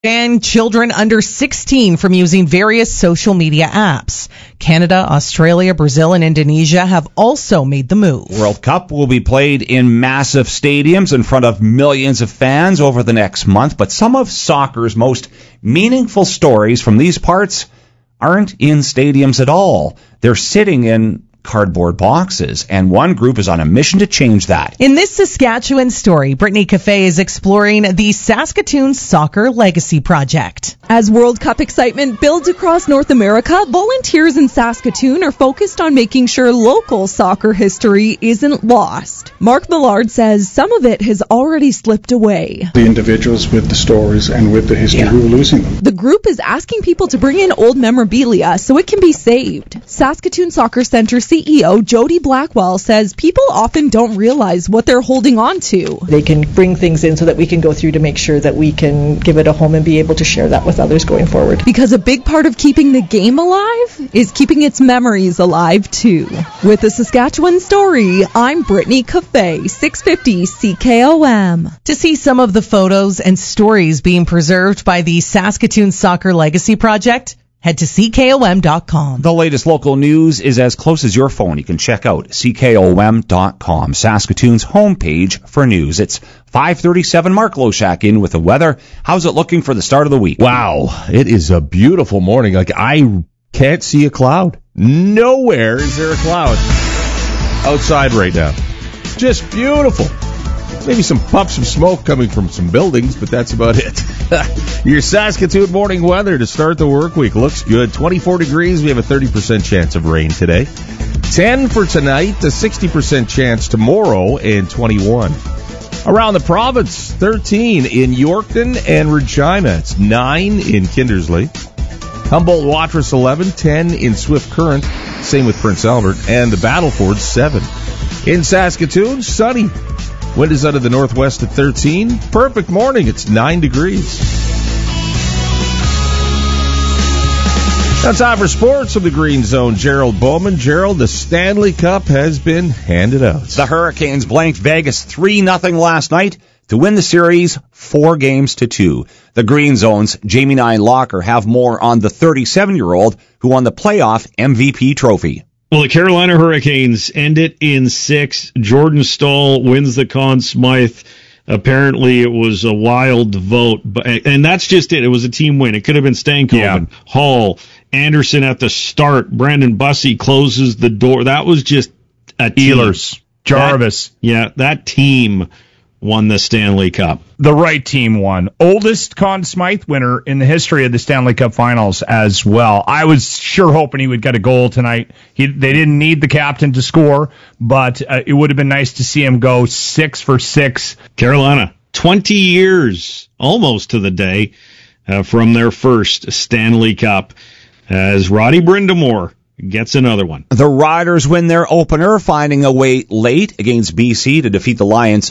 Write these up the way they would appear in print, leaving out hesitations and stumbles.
ban children under 16 from using various social media apps. Canada, Australia, Brazil, and Indonesia have also made the move. World Cup will be played in massive stadiums in front of millions of fans over the next month, but some of soccer's most meaningful stories from these parts aren't in stadiums at all. They're sitting in cardboard boxes, and one group is on a mission to change that. In this Saskatchewan story, Brittany Cafe is exploring the Saskatoon Soccer Legacy Project. As World Cup excitement builds across North America, volunteers in Saskatoon are focused on making sure local soccer history isn't lost. Mark Millard says some of it has already slipped away. The individuals with the stories and with the history, we were losing them. The group is asking people to bring in old memorabilia so it can be saved. Saskatoon Soccer Centre CEO Jody Blackwell says people often don't realize what they're holding on to. They can bring things in so that we can go through to make sure that we can give it a home and be able to share that with others going forward. Because a big part of keeping the game alive is keeping its memories alive too. With the Saskatchewan story, I'm Brittany Cafe, 650 CKOM. To see some of the photos and stories being preserved by the Saskatoon Soccer Legacy Project, head to CKOM.com. The latest local news is as close as your phone. You can check out CKOM.com, Saskatoon's homepage for news. It's 5:37. Mark Loshak in with the weather. How's it looking for the start of the week? Wow, it is a beautiful morning. Like, I can't see a cloud. Nowhere is there a cloud outside right now. Just beautiful. Maybe some puffs of smoke coming from some buildings, but that's about it. Your Saskatoon morning weather to start the work week looks good. 24 degrees. We have a 30% chance of rain today. 10 for tonight, a 60% chance tomorrow, and 21. Around the province, 13 in Yorkton and Regina. It's 9 in Kindersley. Humboldt, Watrous, 11. 10 in Swift Current. Same with Prince Albert. And the Battleford, 7. In Saskatoon, sunny. Wind is out of the northwest at 13. Perfect morning. It's 9 degrees. Now time for sports from the Green Zone. Gerald Bowman. Gerald, the Stanley Cup has been handed out. The Hurricanes blanked Vegas 3-0 last night to win the series 4-2. The Green Zone's Jamie Nine Locker have more on the 37-year-old who won the playoff MVP trophy. Well, the Carolina Hurricanes end it in 6. Jordan Staal wins the Conn Smythe. Apparently, it was a wild vote, and that's just it. It was a team win. It could have been Stankoven, Hall, Anderson at the start. Brandon Bussey closes the door. That was just a team. Ehlers, Jarvis. That team won the Stanley Cup. The right team won. Oldest Conn Smythe winner in the history of the Stanley Cup Finals as well. I was sure hoping he would get a goal tonight. They didn't need the captain to score, but it would have been nice to see him go 6 for 6. Carolina, 20 years, almost to the day, from their first Stanley Cup, as Roddy Brindamore gets another one. The Riders win their opener, finding a way late against BC to defeat the Lions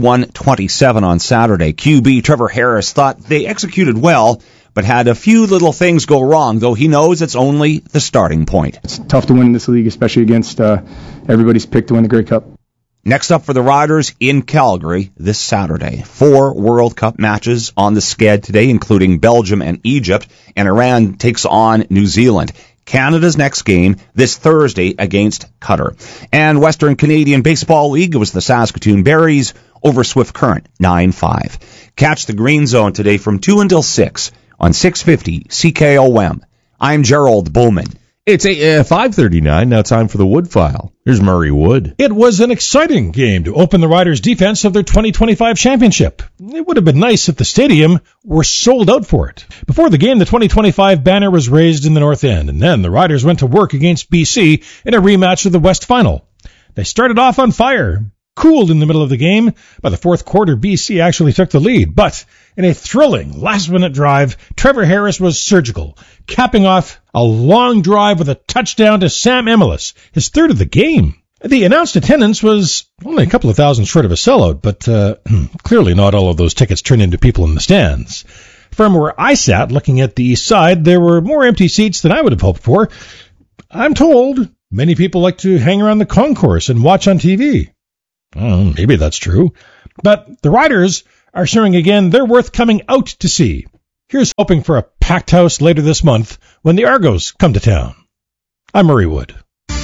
31-27 on Saturday. QB Trevor Harris thought they executed well, but had a few little things go wrong, though he knows it's only the starting point. It's tough to win in this league, especially against everybody's pick to win the Grey Cup. Next up for the Riders in Calgary this Saturday. 4 World Cup matches on the sched today, including Belgium and Egypt, and Iran takes on New Zealand. Canada's next game this Thursday against Qatar. And Western Canadian Baseball League, it was the Saskatoon Berries over Swift Current, 9-5. Catch the Green Zone today from 2 until 6 on 650 CKOM. I'm Gerald Bowman. It's 5:39. Now time for the Wood File. Here's Murray Wood. It was an exciting game to open the Riders' defense of their 2025 championship. It would have been nice if the stadium were sold out for it. Before the game, the 2025 banner was raised in the North End, and then the Riders went to work against BC in a rematch of the West Final. They started off on fire, cooled in the middle of the game. By the fourth quarter, BC actually took the lead, but in a thrilling last-minute drive, Trevor Harris was surgical, capping off a long drive with a touchdown to Sam Emilus, his third of the game. The announced attendance was only a couple of thousand short of a sellout, but clearly not all of those tickets turned into people in the stands. From where I sat, looking at the east side, there were more empty seats than I would have hoped for. I'm told many people like to hang around the concourse and watch on TV. Maybe that's true. But the Riders are showing again they're worth coming out to see. Here's hoping for a packed house later this month when the Argos come to town. I'm Murray Wood.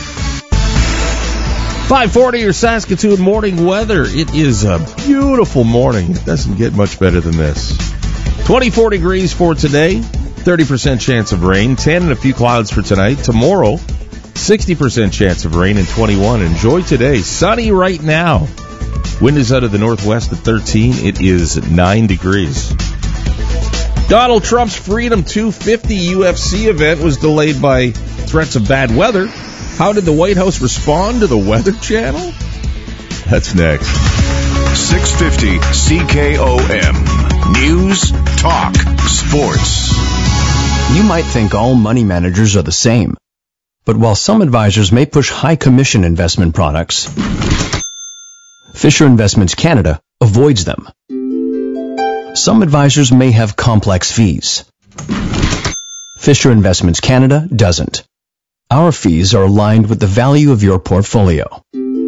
540 your Saskatoon morning weather. It is a beautiful morning. It doesn't get much better than this. 24 degrees for today, 30% chance of rain, 10 and a few clouds for tonight. Tomorrow, 60% chance of rain and 21. Enjoy today. Sunny right now. Wind is out of the northwest at 13. It is 9 degrees. Donald Trump's Freedom 250 UFC event was delayed by threats of bad weather. How did the White House respond to the Weather Channel? That's next. 650 CKOM. News, talk, sports. You might think all money managers are the same. But while some advisors may push high commission investment products, Fisher Investments Canada avoids them. Some advisors may have complex fees. Fisher Investments Canada doesn't. Our fees are aligned with the value of your portfolio.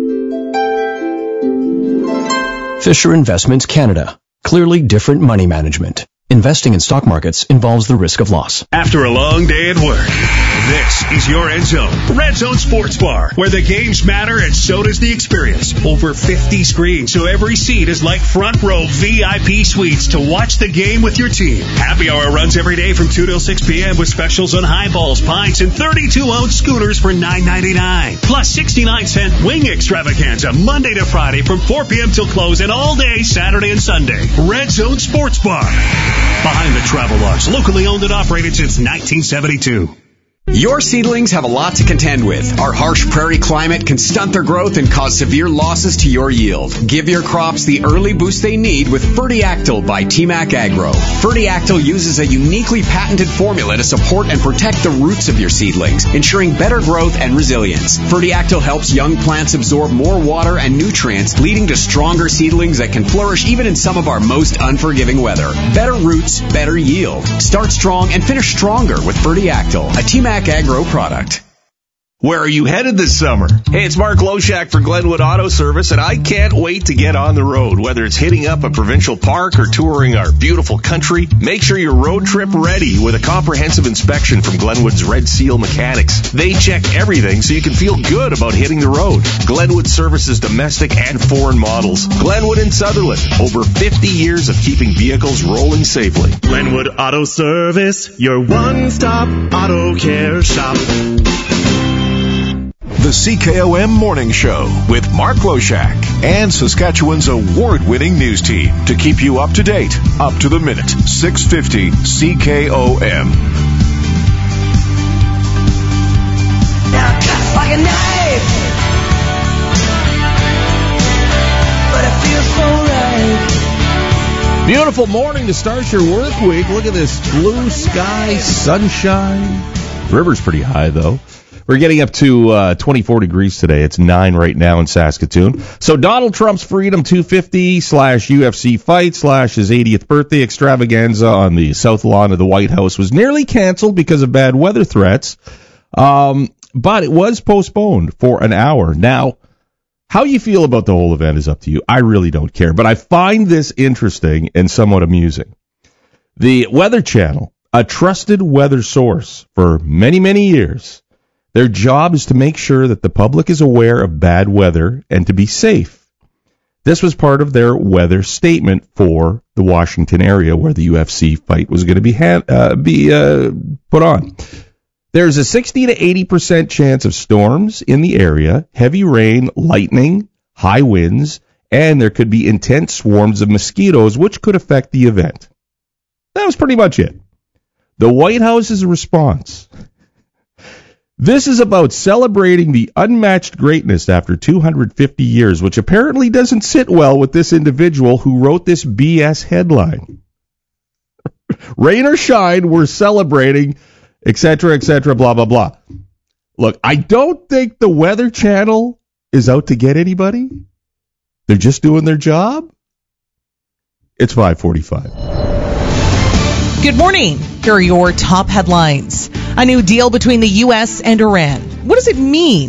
Fisher Investments Canada. Clearly different money management. Investing in stock markets involves the risk of loss. After a long day at work, this is your Red Zone. Red Zone Sports Bar, where the games matter and so does the experience. Over 50 screens, so every seat is like front row VIP suites to watch the game with your team. Happy hour runs every day from 2 till 6 p.m. with specials on highballs, pints, and 32-ounce scooters for $9.99. Plus 69-cent wing extravaganza Monday to Friday from 4 p.m. till close and all day Saturday and Sunday. Red Zone Sports Bar. Behind the Travel Lodge, locally owned and operated since 1972. Your seedlings have a lot to contend with. Our harsh prairie climate can stunt their growth and cause severe losses to your yield. Give your crops the early boost they need with Fertiactyl by TMAC Agro. Fertiactyl uses a uniquely patented formula to support and protect the roots of your seedlings, ensuring better growth and resilience. Fertiactyl helps young plants absorb more water and nutrients, leading to stronger seedlings that can flourish even in some of our most unforgiving weather. Better roots, better yield. Start strong and finish stronger with Fertiactyl, a TMAC Agro product. Where are you headed this summer? Hey, it's Mark Loshak for Glenwood Auto Service, and I can't wait to get on the road. Whether it's hitting up a provincial park or touring our beautiful country, make sure your road trip ready with a comprehensive inspection from Glenwood's Red Seal Mechanics. They check everything so you can feel good about hitting the road. Glenwood services domestic and foreign models. Glenwood and Sutherland, over 50 years of keeping vehicles rolling safely. Glenwood Auto Service, your one-stop auto care shop. The CKOM Morning Show with Mark Loshak and Saskatchewan's award-winning news team to keep you up to date, up to the minute. 650 CKOM. Now it cuts like a knife, but it feels so right. Beautiful morning to start your work week. Look at this blue sky, sunshine. River's pretty high, though. We're getting up to 24 degrees today. It's 9 right now in Saskatoon. So Donald Trump's Freedom 250 / UFC fight / his 80th birthday extravaganza on the south lawn of the White House was nearly canceled because of bad weather threats. But it was postponed for an hour. Now, how you feel about the whole event is up to you. I really don't care. But I find this interesting and somewhat amusing. The Weather Channel, a trusted weather source for many, many years, their job is to make sure that the public is aware of bad weather and to be safe. This was part of their weather statement for the Washington area where the UFC fight was going to be put on. There's a 60 to 80% chance of storms in the area, heavy rain, lightning, high winds, and there could be intense swarms of mosquitoes, which could affect the event. That was pretty much it. The White House's response: this is about celebrating the unmatched greatness after 250 years, which apparently doesn't sit well with this individual who wrote this BS headline. Rain or shine, we're celebrating, etc., blah, blah, blah. Look, I don't think the Weather Channel is out to get anybody. They're just doing their job. It's 5:45. Good morning. Here are your top headlines. A new deal between the U.S. and Iran. What does it mean?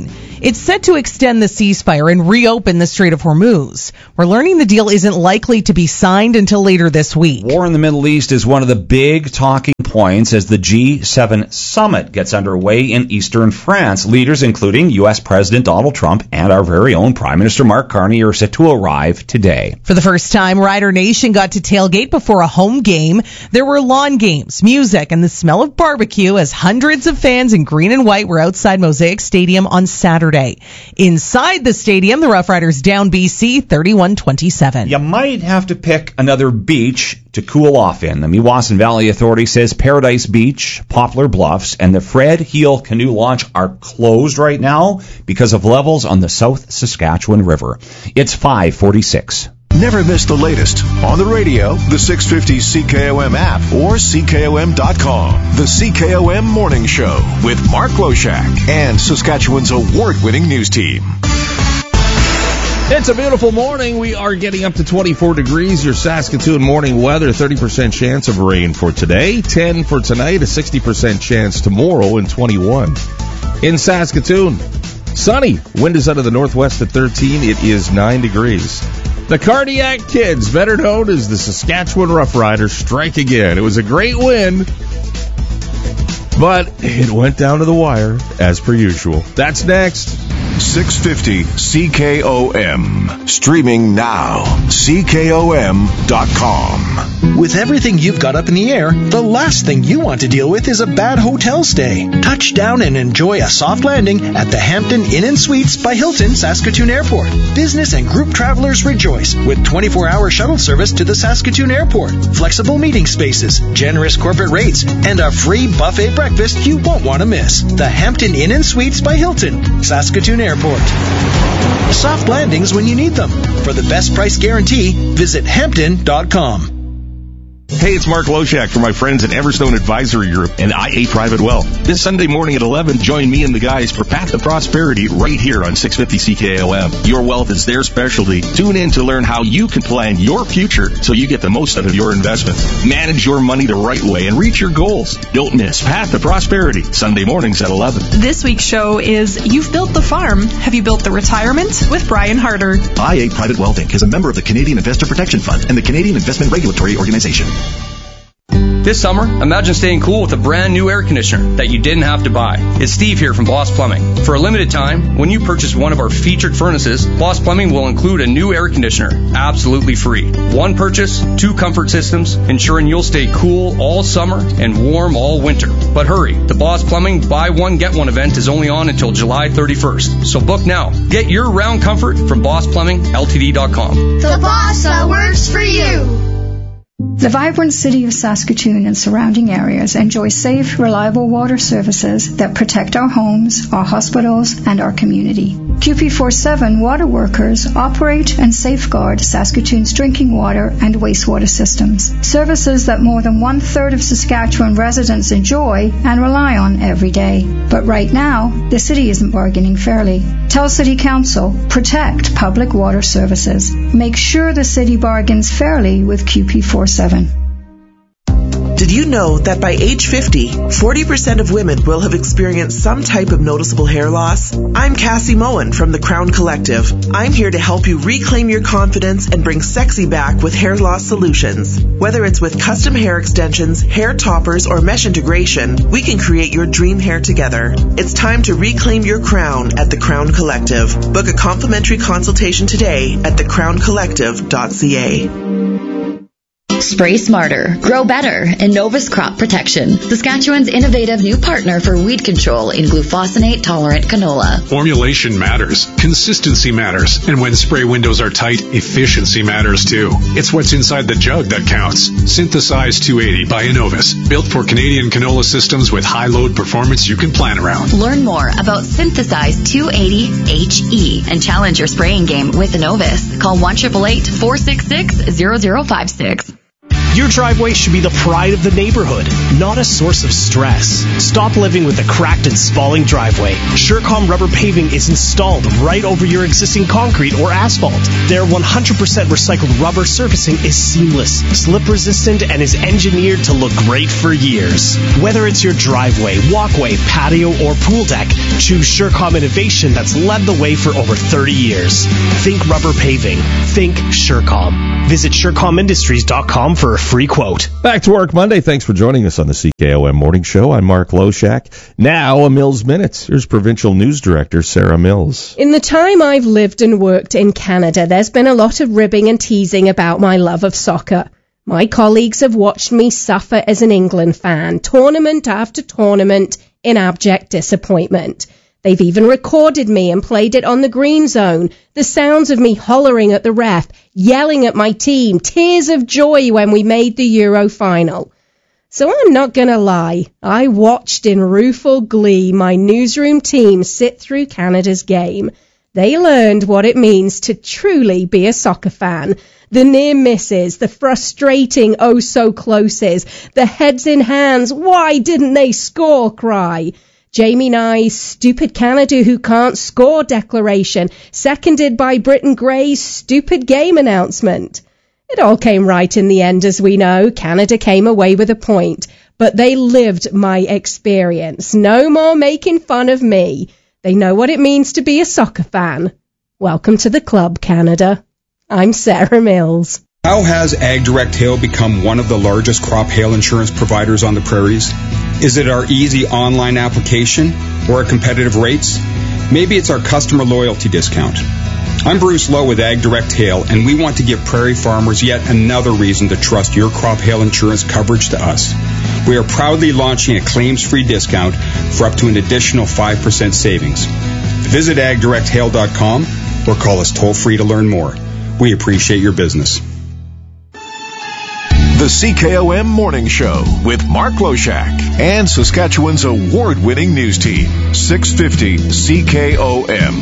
It's set to extend the ceasefire and reopen the Strait of Hormuz. We're learning the deal isn't likely to be signed until later this week. War in the Middle East is one of the big talking points as the G7 summit gets underway in eastern France. Leaders including U.S. President Donald Trump and our very own Prime Minister Mark Carney are set to arrive today. For the first time, Rider Nation got to tailgate before a home game. There were lawn games, music, and the smell of barbecue as hundreds of fans in green and white were outside Mosaic Stadium on Saturday. Inside the stadium, the Rough Riders down BC 31-27. You might have to pick another beach to cool off in. The Meewasin Valley Authority says Paradise Beach, Poplar Bluffs, and the Fred Heel Canoe Launch are closed right now because of levels on the South Saskatchewan River. It's 5:46. Never miss the latest on the radio, the 650 CKOM app, or CKOM.com. The CKOM Morning Show with Mark Loshak and Saskatchewan's award-winning news team. It's a beautiful morning. We are getting up to 24 degrees. Your Saskatoon morning weather, 30% chance of rain for today, 10 for tonight, a 60% chance tomorrow, and 21. In Saskatoon, sunny. Wind is out of the northwest at 13. It is 9 degrees. The Cardiac Kids, better known as the Saskatchewan Rough Riders, strike again. It was a great win, but it went down to the wire, as per usual. That's next. 650 CKOM. Streaming now. CKOM.com. With everything you've got up in the air, the last thing you want to deal with is a bad hotel stay. Touch down and enjoy a soft landing at the Hampton Inn & Suites by Hilton Saskatoon Airport. Business and group travelers rejoice with 24-hour shuttle service to the Saskatoon Airport, flexible meeting spaces, generous corporate rates, and a free buffet breakfast you won't want to miss. The Hampton Inn & Suites by Hilton, Saskatoon Airport. Soft landings when you need them. For the best price guarantee, visit Hampton.com. Hey, it's Mark Loshak from my friends at Everstone Advisory Group and IA Private Wealth. This Sunday morning at 11, join me and the guys for Path to Prosperity right here on 650 CKOM. Your wealth is their specialty. Tune in to learn how you can plan your future so you get the most out of your investments. Manage your money the right way and reach your goals. Don't miss Path to Prosperity, Sunday mornings at 11. This week's show is You've Built the Farm. Have you built the retirement? With Brian Harder. IA Private Wealth Inc. is a member of the Canadian Investor Protection Fund and the Canadian Investment Regulatory Organization. This summer, imagine staying cool with a brand new air conditioner that you didn't have to buy. It's Steve here from Boss Plumbing. For a limited time, when you purchase one of our featured furnaces, Boss Plumbing will include a new air conditioner, absolutely free. One purchase, 2 comfort systems, ensuring you'll stay cool all summer and warm all winter. But hurry, the Boss Plumbing Buy One Get One event is only on until July 31st. So book now. Get your round comfort from BossPlumbingLTD.com. The boss that works for you. The vibrant city of Saskatoon and surrounding areas enjoy safe, reliable water services that protect our homes, our hospitals, and our community. QP47 water workers operate and safeguard Saskatoon's drinking water and wastewater systems, services that more than 1/3 of Saskatchewan residents enjoy and rely on every day. But right now, the city isn't bargaining fairly. Tell City Council, protect public water services. Make sure the city bargains fairly with QP47. Did you know that by age 50, 40% of women will have experienced some type of noticeable hair loss? I'm Cassie Moen from the Crown Collective. I'm here to help you reclaim your confidence and bring sexy back with hair loss solutions. Whether it's with custom hair extensions, hair toppers, or mesh integration, we can create your dream hair together. It's time to reclaim your crown at the Crown Collective. Book a complimentary consultation today at thecrowncollective.ca. Spray smarter, grow better, and Novus Crop Protection, Saskatchewan's innovative new partner for weed control in glufosinate-tolerant canola. Formulation matters. Consistency matters. And when spray windows are tight, efficiency matters too. It's what's inside the jug that counts. Synthesize 280 by Innovis. Built for Canadian canola systems with high load performance you can plan around. Learn more about Synthesize 280HE and challenge your spraying game with Innovis. Call 1-888-466-0056. Your driveway should be the pride of the neighborhood, not a source of stress. Stop living with a cracked and spalling driveway. Surecom rubber paving is installed right over your existing concrete or asphalt. Their 100% recycled rubber surfacing is seamless, slip resistant, and is engineered to look great for years. Whether it's your driveway, walkway, patio, or pool deck, choose Surecom innovation that's led the way for over 30 years. Think rubber paving. Think Surecom. Visit SurecomIndustries.com for a free quote. Back to work Monday. Thanks for joining us on the CKOM Morning Show. I'm Mark Loshak. Now, a Mills Minutes. Here's Provincial News Director Sarah Mills. In the time I've lived and worked in Canada, there's been a lot of ribbing and teasing about my love of soccer. My colleagues have watched me suffer as an England fan, tournament after tournament, in abject disappointment. They've even recorded me and played it on the green zone. The sounds of me hollering at the ref, yelling at my team, tears of joy when we made the Euro final. So I'm not going to lie. I watched in rueful glee my newsroom team sit through Canada's game. They learned what it means to truly be a soccer fan. The near misses, the frustrating oh so closes, the heads in hands, why didn't they score cry. Jamie Nye's stupid Canada who can't score declaration, seconded by Britton Gray's stupid game announcement. It all came right in the end, as we know. Canada came away with a point, but they lived my experience. No more making fun of me. They know what it means to be a soccer fan. Welcome to the club, Canada. I'm Sarah Mills. How has AgDirect Hail become one of the largest crop hail insurance providers on the prairies? Is it our easy online application or our competitive rates? Maybe it's our customer loyalty discount. I'm Bruce Lowe with AgDirect Hail, and we want to give prairie farmers yet another reason to trust your crop hail insurance coverage to us. We are proudly launching a claims-free discount for up to an additional 5% savings. Visit agdirecthail.com or call us toll-free to learn more. We appreciate your business. The CKOM Morning Show with Mark Loshak and Saskatchewan's award-winning news team, 650 CKOM.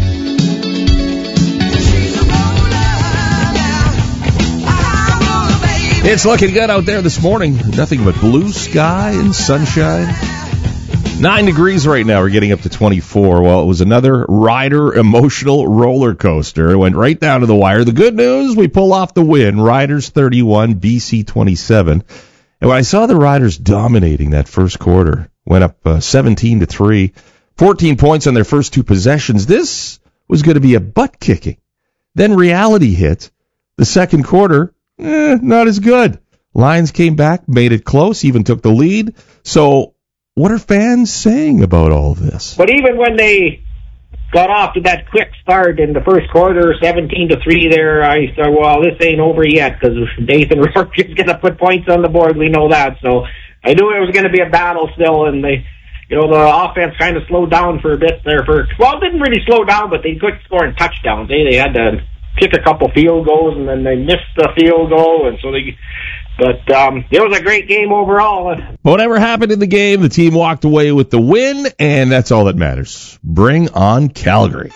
It's looking good out there this morning. Nothing but blue sky and sunshine. 9 degrees right now. We're getting up to 24. Well, it was another Ryder emotional roller coaster. It went right down to the wire. The good news, we pull off the win. Riders 31, BC 27. And when I saw the Riders dominating that first quarter, went up 17-3, 14 points on their first two possessions, this was going to be a butt kicking. Then reality hit. The second quarter, not as good. Lions came back, made it close, even took the lead. So what are fans saying about all of this? But even when they got off to that quick start in the first quarter, 17-3 there, I thought, well, this ain't over yet, because Nathan Rourke is going to put points on the board. We know that. So I knew it was going to be a battle still, and the offense kind of slowed down for a bit there. It didn't really slow down, but they couldn't score in touchdowns. They had to kick a couple field goals, and then they missed the field goal, and so But it was a great game overall. Whatever happened in the game, the team walked away with the win, and that's all that matters. Bring on Calgary.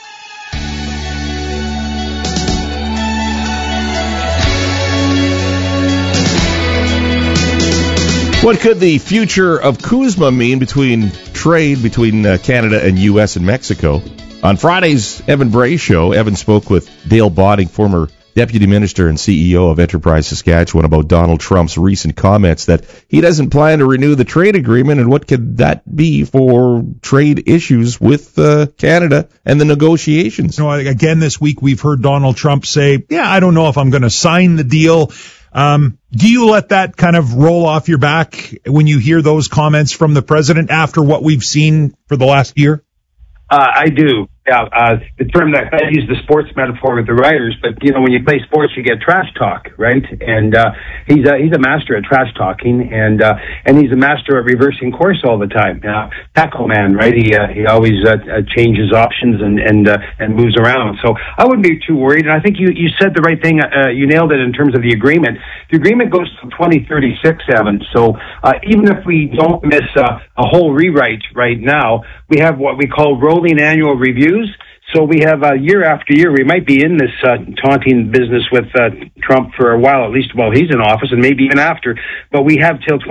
What could the future of Kuzma mean between trade between Canada and U.S. and Mexico? On Friday's Evan Bray show, Evan spoke with Dale Botting, former Deputy Minister and CEO of Enterprise Saskatchewan, about Donald Trump's recent comments that he doesn't plan to renew the trade agreement, and what could that be for trade issues with Canada and the negotiations. Again, this week we've heard Donald Trump say, I don't know if I'm going to sign the deal. Do you let that kind of roll off your back when you hear those comments from the president after what we've seen for the last year? I do. Yeah, the term that I use the sports metaphor with the writers, but when you play sports, you get trash talk, right? And he's a master at trash talking, and he's a master at reversing course all the time. Tackle man, right? He always changes options and moves around. So I wouldn't be too worried. And I think you said the right thing. You nailed it in terms of the agreement. The agreement goes to 2036, Evan. So even if we don't miss a whole rewrite right now, we have what we call rolling annual reviews. So we have year after year, we might be in this taunting business with Trump for a while, at least while he's in office, and maybe even after. But we have till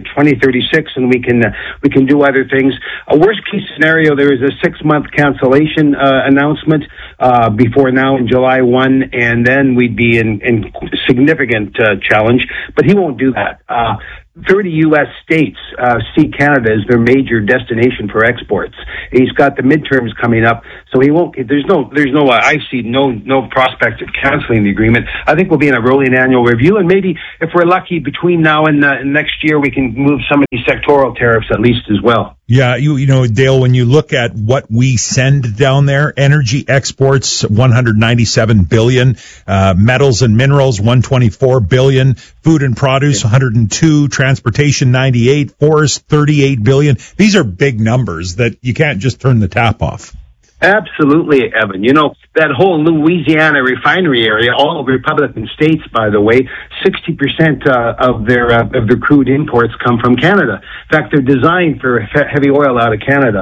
2036, and we can do other things. A worst case scenario, there is a 6-month cancellation announcement before now in July 1, and then we'd be in significant challenge. But he won't do that. 30 U.S. states see Canada as their major destination for exports. He's got the midterms coming up, so he won't. There's no. I see no prospect of canceling the agreement. I think we'll be in a rolling annual review, and maybe if we're lucky, between now and next year, we can move some of these sectoral tariffs at least as well. Yeah, you know, Dale, when you look at what we send down there, energy exports, $197 billion, metals and minerals, $124 billion, food and produce, $102, transportation, $98, forest, $38 billion. These are big numbers that you can't just turn the tap off. Absolutely, Evan. You know, that whole Louisiana refinery area, all Republican states, by the way, 60% of their crude imports come from Canada. In fact, they're designed for heavy oil out of Canada.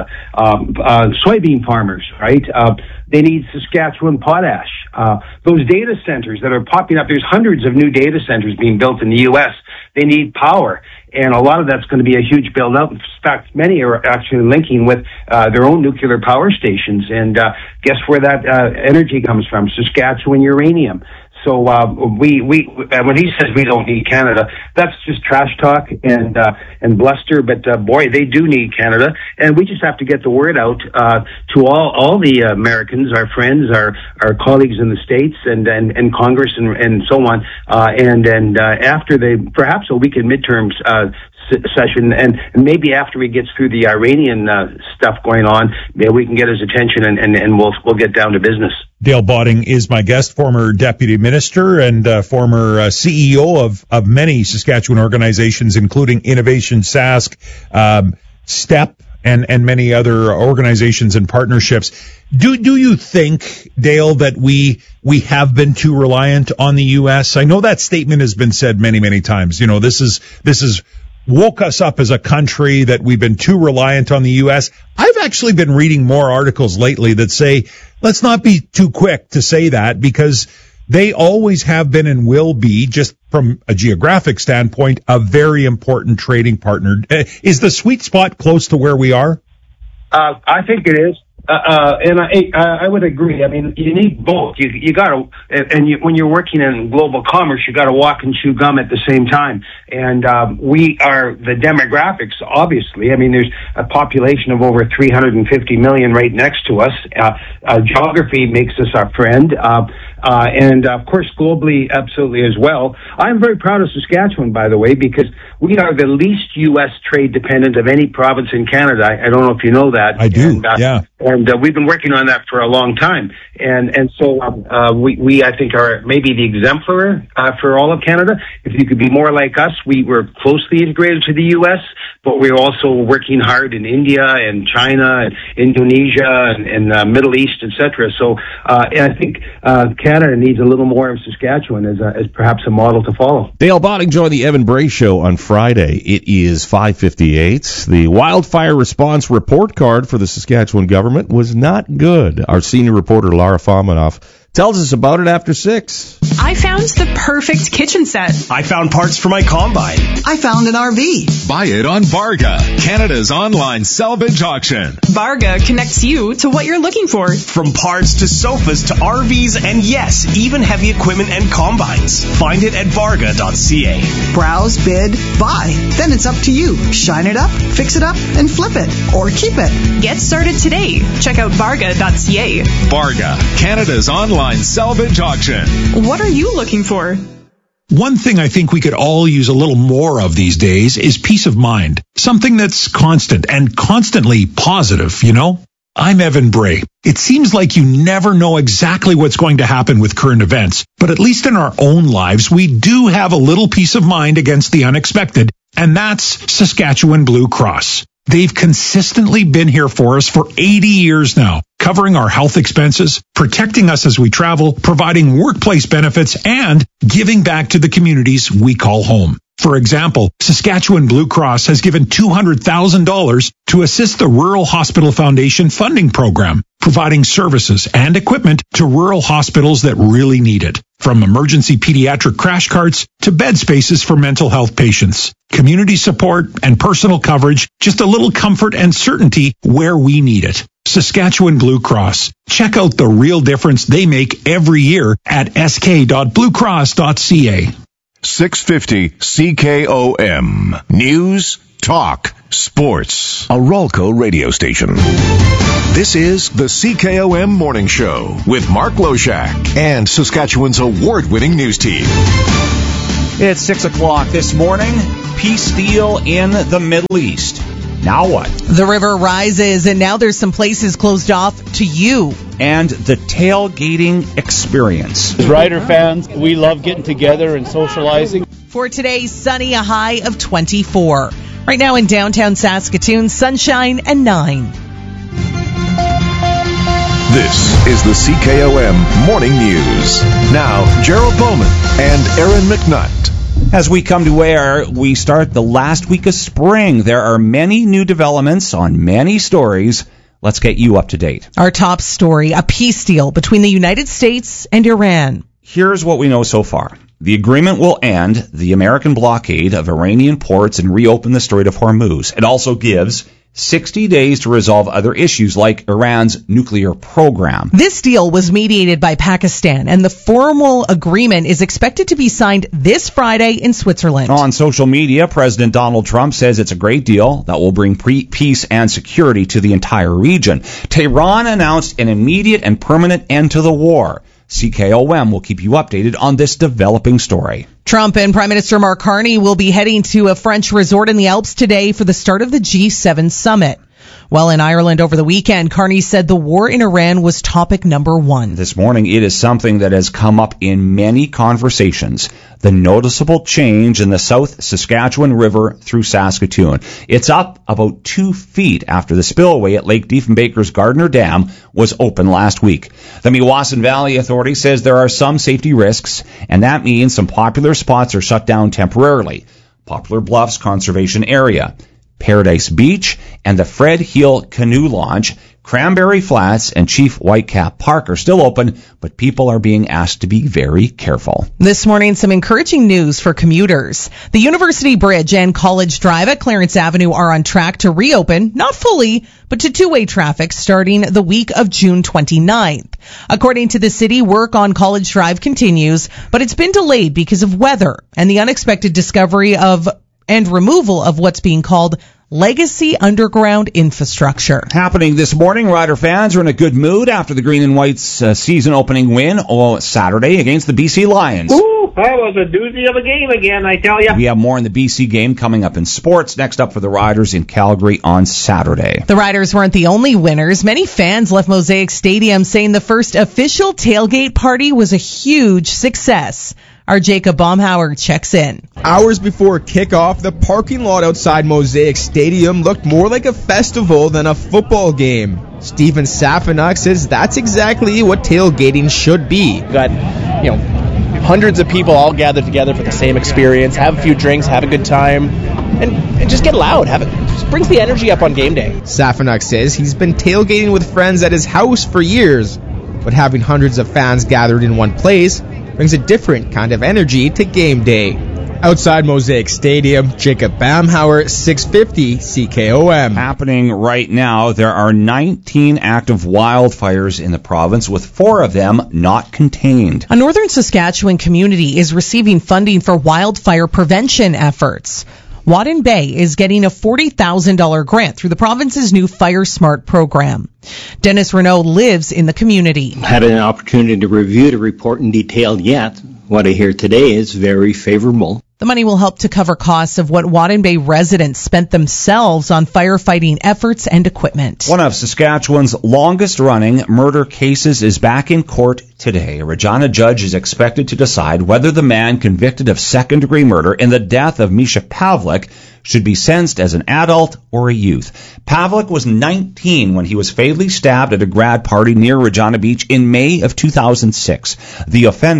Soybean farmers, right? They need Saskatchewan potash. Those data centers that are popping up, there's hundreds of new data centers being built in the U.S. They need power. And a lot of that's going to be a huge build-out. In fact, many are actually linking with their own nuclear power stations. And guess where that energy comes from? Saskatchewan uranium. So when he says we don't need Canada, that's just trash talk and bluster. But boy, they do need Canada, and we just have to get the word out to all the Americans, our friends, our colleagues in the states and Congress and so on. And after perhaps a week in midterms session, and maybe after he gets through the Iranian stuff going on, maybe we can get his attention and we'll get down to business. Dale Botting is my guest, former deputy minister and former CEO of many Saskatchewan organizations, including Innovation Sask, STEP, and many other organizations and partnerships. Do you think, Dale, that we have been too reliant on the U.S.? I know that statement has been said many, many times. You know, this is woke us up as a country, that we've been too reliant on the U.S. I've actually been reading more articles lately that say, let's not be too quick to say that, because they always have been and will be, just from a geographic standpoint, a very important trading partner. Is the sweet spot close to where we are? I think it is. And I would agree. I mean, you need both. You gotta, when you're working in global commerce, you gotta walk and chew gum at the same time. And, we are the demographics, obviously. I mean, there's a population of over 350 million right next to us. Geography makes us our friend. And of course, globally, absolutely as well. I'm very proud of Saskatchewan, by the way, because we are the least U.S. trade dependent of any province in Canada. I don't know if you know that. I do. Yeah. And we've been working on that for a long time. And so we I think are maybe the exemplar for all of Canada. If you could be more like us, we were closely integrated to the U.S., but we're also working hard in India and China and Indonesia and Middle East, etc. So I think Canada needs a little more of Saskatchewan as perhaps a model to follow. Dale Botting joined the Evan Bray Show on Friday. It is 5:58. The wildfire response report card for the Saskatchewan government was not good. Our senior reporter Lara Fomanoff tells us about it after 6. I found the perfect kitchen set. I found parts for my combine. I found an RV. Buy it on Varga, Canada's online salvage auction. Varga connects you to what you're looking for. From parts to sofas to RVs and yes, even heavy equipment and combines. Find it at varga.ca. Browse, bid, buy. Then it's up to you. Shine it up, fix it up, and flip it. Or keep it. Get started today. Check out varga.ca. Varga, Canada's online salvage auction. What are you looking for? One thing I think we could all use a little more of these days is peace of mind. Something that's constant and constantly positive, you know? I'm Evan Bray. It seems like you never know exactly what's going to happen with current events, but at least in our own lives, we do have a little peace of mind against the unexpected, and that's Saskatchewan Blue Cross. They've consistently been here for us for 80 years now, covering our health expenses, protecting us as we travel, providing workplace benefits, and giving back to the communities we call home. For example, Saskatchewan Blue Cross has given $200,000 to assist the Rural Hospital Foundation funding program. providing services and equipment to rural hospitals that really need it. From emergency pediatric crash carts to bed spaces for mental health patients. Community support and personal coverage, just a little comfort and certainty where we need it. Saskatchewan Blue Cross. Check out the real difference they make every year at sk.bluecross.ca. 650 CKOM. News, talk, sports. A Rolco radio station. This is the CKOM Morning Show with Mark Loshak and Saskatchewan's award-winning news team. It's 6 o'clock this morning. Peace deal in the Middle East. Now what? The river rises, and now there's some places closed off to you. And the tailgating experience. As Rider fans, we love getting together and socializing. For today, sunny, a high of 24. Right now in downtown Saskatoon, sunshine and 9. This is the CKOM Morning News. Now, Gerald Bowman and Aaron McNutt. As we come to air, we start the last week of spring. There are many new developments on many stories. Let's get you up to date. Our top story, a peace deal between the United States and Iran. Here's what we know so far. The agreement will end the American blockade of Iranian ports and reopen the Strait of Hormuz. It also gives 60 days to resolve other issues like Iran's nuclear program. This deal was mediated by Pakistan, and the formal agreement is expected to be signed this Friday in Switzerland. On social media, President Donald Trump says it's a great deal that will bring peace and security to the entire region. Tehran announced an immediate and permanent end to the war. CKOM will keep you updated on this developing story. Trump and Prime Minister Mark Carney will be heading to a French resort in the Alps today for the start of the G7 summit. While in Ireland over the weekend, Carney said the war in Iran was topic number one. This morning, it is something that has come up in many conversations. The noticeable change in the South Saskatchewan River through Saskatoon. It's up about 2 feet after the spillway at Lake Diefenbaker's Gardner Dam was open last week. The Meewasin Valley Authority says there are some safety risks, and that means some popular spots are shut down temporarily. Poplar Bluffs Conservation Area, Paradise Beach, and the Fred Heel Canoe Launch, Cranberry Flats, and Chief Whitecap Park are still open, but people are being asked to be very careful. This morning, some encouraging news for commuters. The University Bridge and College Drive at Clarence Avenue are on track to reopen, not fully, but to two-way traffic starting the week of June 29th. According to the city, work on College Drive continues, but it's been delayed because of weather and the unexpected discovery of and removal of what's being called legacy underground infrastructure. Happening this morning, Rider fans are in a good mood after the Green and White's season opening win on Saturday against the BC Lions. Ooh, that was a doozy of a game again, I tell you. We have more in the BC game coming up in sports. Next up for the Riders in Calgary on Saturday. The Riders weren't the only winners. Many fans left Mosaic Stadium saying the first official tailgate party was a huge success. Our Jacob Baumhauer checks in. Hours before kickoff, the parking lot outside Mosaic Stadium looked more like a festival than a football game. Stephen Safanuk says that's exactly what tailgating should be. Got, hundreds of people all gathered together for the same experience, have a few drinks, have a good time, and just get loud. Just brings the energy up on game day. Safanuk says he's been tailgating with friends at his house for years, but having hundreds of fans gathered in one place brings a different kind of energy to game day. Outside Mosaic Stadium, Jacob Baumhauer, 650 CKOM. Happening right now, there are 19 active wildfires in the province, with 4 of them not contained. A northern Saskatchewan community is receiving funding for wildfire prevention efforts. Wadden Bay is getting a $40,000 grant through the province's new Fire Smart program. Dennis Renault lives in the community. Had an opportunity to review the report in detail yet. What I hear today is very favorable. The money will help to cover costs of what Wadden Bay residents spent themselves on firefighting efforts and equipment. One of Saskatchewan's longest-running murder cases is back in court today. A Regina judge is expected to decide whether the man convicted of second-degree murder in the death of Misha Pavlik should be sentenced as an adult or a youth. Pavlik was 19 when he was fatally stabbed at a grad party near Regina Beach in May of 2006. The offender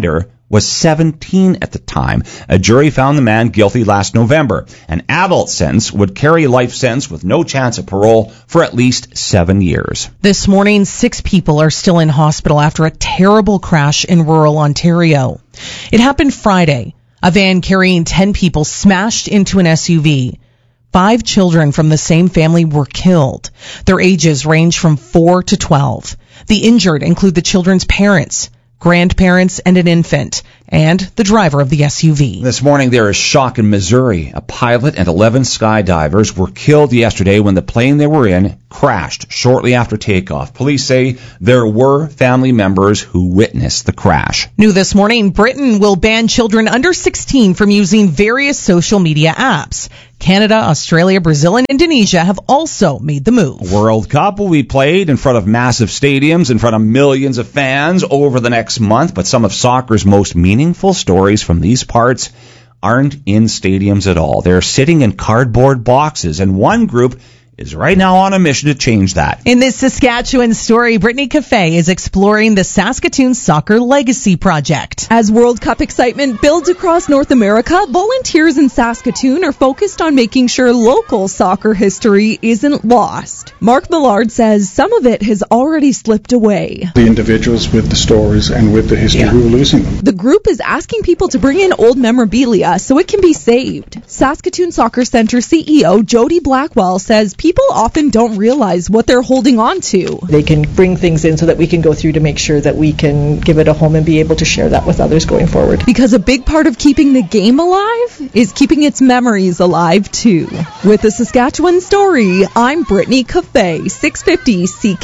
was 17 at the time. A jury found the man guilty last November. An adult sentence would carry a life sentence with no chance of parole for at least 7 years. This morning, 6 people are still in hospital after a terrible crash in rural Ontario. It happened Friday. A van carrying 10 people smashed into an SUV. 5 children from the same family were killed. Their ages range from 4 to 12. The injured include the children's parents, grandparents, and an infant, and the driver of the SUV. This morning there is shock in Missouri. A pilot and 11 skydivers were killed yesterday when the plane they were in crashed shortly after takeoff. Police say there were family members who witnessed the crash. New this morning, Britain will ban children under 16 from using various social media apps. Canada, Australia, Brazil, and Indonesia have also made the move. World Cup will be played in front of massive stadiums, in front of millions of fans over the next month, but some of soccer's most meaningful stories from these parts aren't in stadiums at all. They're sitting in cardboard boxes, and one group is right now on a mission to change that. In this Saskatchewan story, Brittany Cafe is exploring the Saskatoon Soccer Legacy Project. As World Cup excitement builds across North America, volunteers in Saskatoon are focused on making sure local soccer history isn't lost. Mark Millard says some of it has already slipped away. The individuals with the stories and with the history who are losing them. The group is asking people to bring in old memorabilia so it can be saved. Saskatoon Soccer Centre CEO Jody Blackwell says people often don't realize what they're holding on to. They can bring things in so that we can go through to make sure that we can give it a home and be able to share that with others going forward. Because a big part of keeping the game alive is keeping its memories alive too. With the Saskatchewan story, I'm Brittany Cafe, 650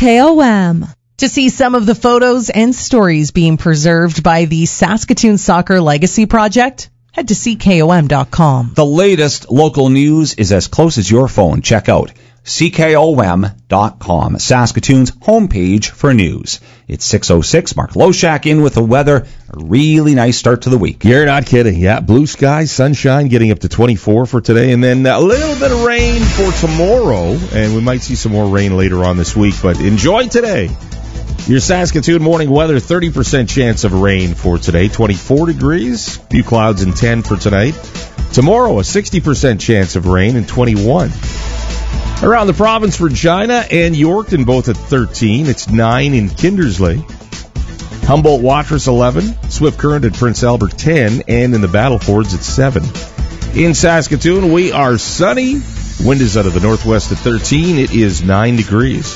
CKOM. To see some of the photos and stories being preserved by the Saskatoon Soccer Legacy Project, head to CKOM.com. The latest local news is as close as your phone. Check out CKOM.com, Saskatoon's homepage for news. It's 6:06. Mark Loshak in with the weather. A really nice start to the week. You're not kidding. Yeah, blue skies, sunshine, getting up to 24 for today, and then a little bit of rain for tomorrow, and we might see some more rain later on this week, but enjoy today. Your Saskatoon morning weather, 30% chance of rain for today, 24 degrees, few clouds and 10 for tonight. Tomorrow, a 60% chance of rain and 21. Around the province, Regina and Yorkton both at 13. It's 9 in Kindersley. Humboldt, Watrous 11. Swift Current at Prince Albert 10. And in the Battlefords, it's 7. In Saskatoon, we are sunny. Wind is out of the northwest at 13. It is 9 degrees.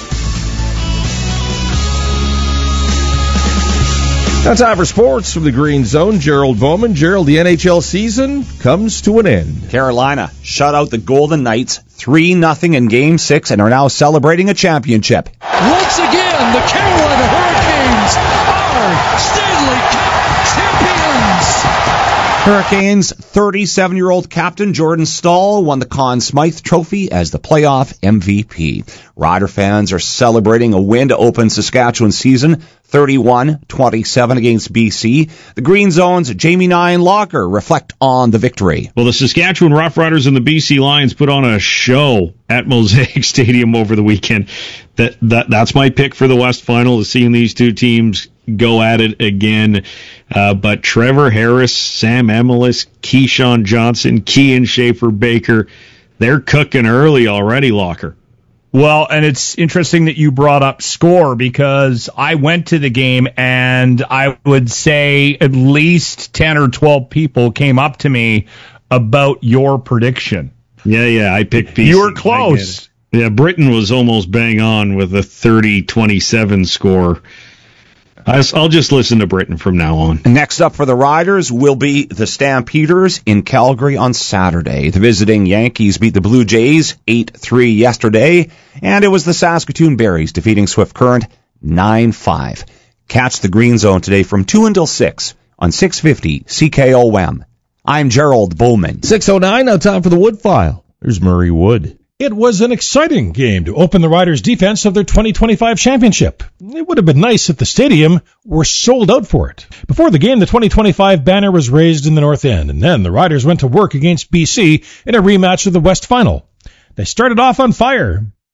Now time for sports from the Green Zone. Gerald Bowman. Gerald, the NHL season comes to an end. Carolina shut out the Golden Knights 3-0 in Game 6 and are now celebrating a championship. Once again, the Carolina Hurricanes are Stanley Cup champions. Hurricanes 37-year-old captain Jordan Staal won the Conn Smythe Trophy as the playoff MVP. Rider fans are celebrating a win to open Saskatchewan's season, 31-27 against BC. The Green Zone's Jamie Nine Locker reflect on the victory. Well, the Saskatchewan Roughriders and the BC Lions put on a show at Mosaic Stadium over the weekend. That's my pick for the West Final, is seeing these two teams go at it again. But Trevor Harris, Sam Emilus, Keyshawn Johnson, Kean Schaefer-Baker, they're cooking early already, Locker. Well, and it's interesting that you brought up score, because I went to the game and I would say at least 10 or 12 people came up to me about your prediction. Yeah, I picked BC. You were close. Yeah, Britain was almost bang on with a 30-27 score. I'll just listen to Britain from now on. Next up for the Riders will be the Stampeders in Calgary on Saturday. The visiting Yankees beat the Blue Jays 8-3 yesterday, and it was the Saskatoon Berries defeating Swift Current 9-5. Catch the Green Zone today from 2 until 6 on 650 CKOM. I'm Gerald Bowman. 6:09, now time for the Wood File. There's Murray Wood. It was an exciting game to open the Riders' defense of their 2025 championship. It would have been nice if the stadium were sold out for it. Before the game, the 2025 banner was raised in the North End, and then the Riders went to work against BC in a rematch of the West Final. They started off on fire,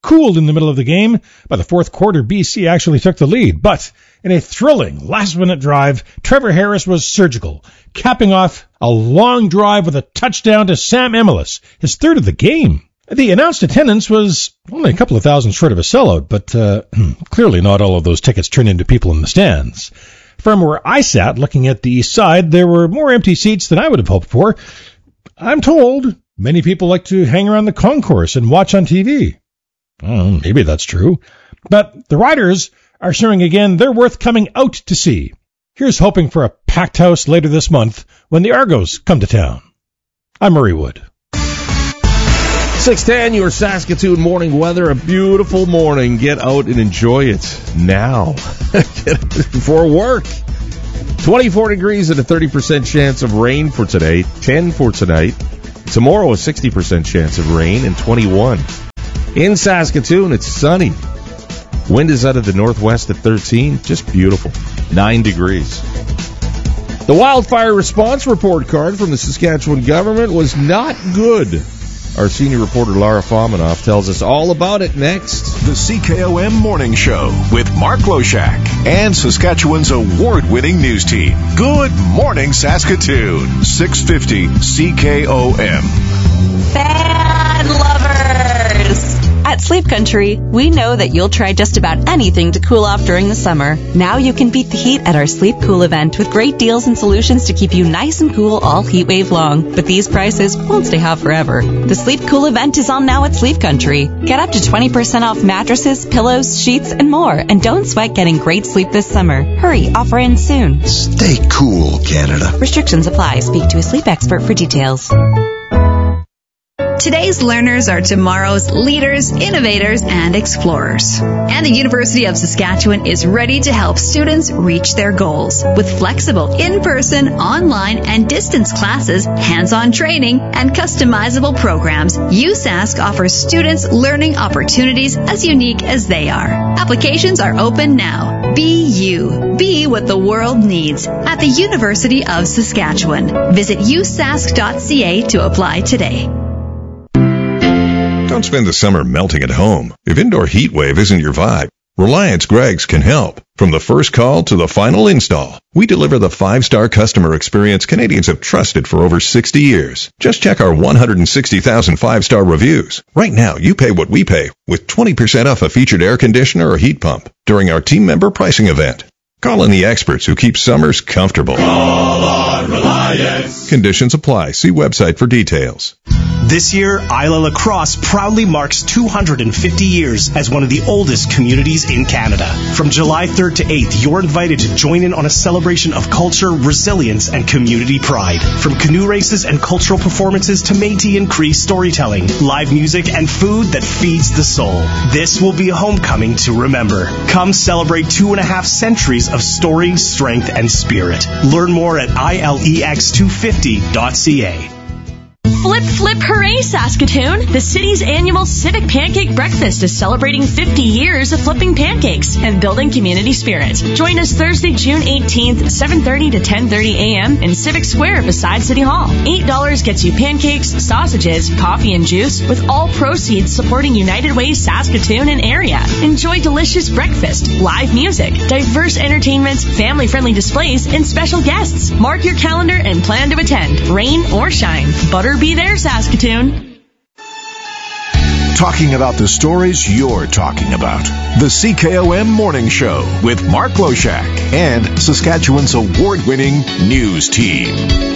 cooled in the middle of the game. By the fourth quarter, BC actually took the lead. But in a thrilling last-minute drive, Trevor Harris was surgical, capping off a long drive with a touchdown to Sam Emilis, his third of the game. The announced attendance was only a couple of thousand short of a sellout, but clearly not all of those tickets turned into people in the stands. From where I sat, looking at the east side, there were more empty seats than I would have hoped for. I'm told many people like to hang around the concourse and watch on TV. Maybe that's true. But the Riders are showing again they're worth coming out to see. Here's hoping for a packed house later this month when the Argos come to town. I'm Murray Wood. 6:10, your Saskatoon morning weather. A beautiful morning. Get out and enjoy it now. Before work. 24 degrees and a 30% chance of rain for today. 10 for tonight. Tomorrow, a 60% chance of rain and 21. In Saskatoon, it's sunny. Wind is out of the northwest at 13. Just beautiful. 9 degrees. The wildfire response report card from the Saskatchewan government was not good. Our senior reporter, Lara Fominoff, tells us all about it next. The CKOM Morning Show with Mark Loshak and Saskatchewan's award-winning news team. Good morning, Saskatoon. 650 CKOM. Fan lovers! At Sleep Country, we know that you'll try just about anything to cool off during the summer. Now you can beat the heat at our Sleep Cool event with great deals and solutions to keep you nice and cool all heat wave long. But these prices won't stay hot forever. The Sleep Cool event is on now at Sleep Country. Get up to 20% off mattresses, pillows, sheets, and more. And don't sweat getting great sleep this summer. Hurry, offer ends soon. Stay cool, Canada. Restrictions apply. Speak to a sleep expert for details. Today's learners are tomorrow's leaders, innovators, and explorers. And the University of Saskatchewan is ready to help students reach their goals. With flexible in-person, online, and distance classes, hands-on training, and customizable programs, USask offers students learning opportunities as unique as they are. Applications are open now. Be you. Be what the world needs at the University of Saskatchewan. Visit usask.ca to apply today. Don't spend the summer melting at home. If indoor heat wave isn't your vibe, Reliance Greggs can help. From the first call to the final install, we deliver the 5-star customer experience Canadians have trusted for over 60 years. Just check our 160,000 5-star reviews. Right now, you pay what we pay with 20% off a featured air conditioner or heat pump during our team member pricing event. Call in the experts who keep summers comfortable. Call on Reliance. Conditions apply. See website for details. This year, Isla Lacrosse proudly marks 250 years as one of the oldest communities in Canada. From July 3rd to 8th, you're invited to join in on a celebration of culture, resilience, and community pride. From canoe races and cultural performances to Métis and Cree storytelling, live music, and food that feeds the soul. This will be a homecoming to remember. Come celebrate 2.5 centuries of story, strength, and spirit. Learn more at ilex250.ca. Flip, flip, hooray, Saskatoon! The city's annual Civic Pancake Breakfast is celebrating 50 years of flipping pancakes and building community spirit. Join us Thursday, June 18th, 7:30 to 10:30 a.m. in Civic Square beside City Hall. $8 gets you pancakes, sausages, coffee, and juice, with all proceeds supporting United Way Saskatoon and area. Enjoy delicious breakfast, live music, diverse entertainment, family-friendly displays, and special guests. Mark your calendar and plan to attend, rain or shine. Butter be there, Saskatoon. Talking about the stories you're talking about. The CKOM Morning Show with Mark Loshak and Saskatchewan's award-winning news team.